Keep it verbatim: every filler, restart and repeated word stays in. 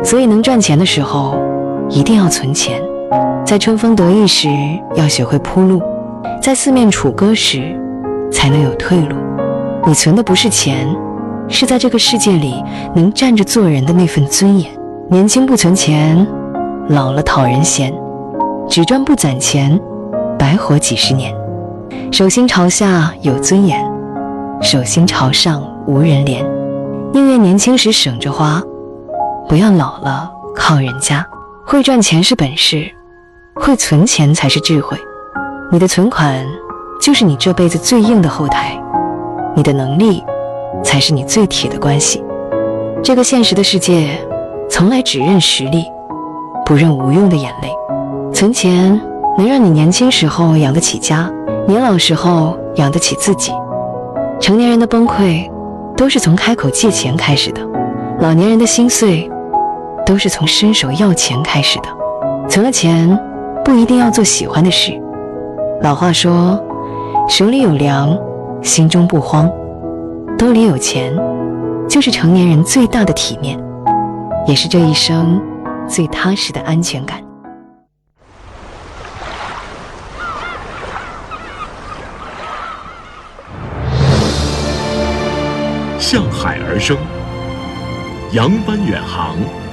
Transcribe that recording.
所以能赚钱的时候一定要存钱，在春风得意时要学会铺路，在四面楚歌时才能有退路。你存的不是钱，是在这个世界里能站着做人的那份尊严。年轻不存钱，老了讨人嫌，只赚不攒钱，白活几十年。手心朝下有尊严，手心朝上无人怜。宁愿年轻时省着花，不要老了靠人家。会赚钱是本事，会存钱才是智慧。你的存款就是你这辈子最硬的后台，你的能力才是你最铁的关系。这个现实的世界从来只认实力，不认无用的眼泪。存钱能让你年轻时候养得起家，年老时候养得起自己。成年人的崩溃都是从开口借钱开始的，老年人的心碎都是从伸手要钱开始的。存了钱不一定要做喜欢的事，老话说手里有粮心中不慌，兜里有钱就是成年人最大的体面，也是这一生最踏实的安全感。 向海而生，扬帆远航。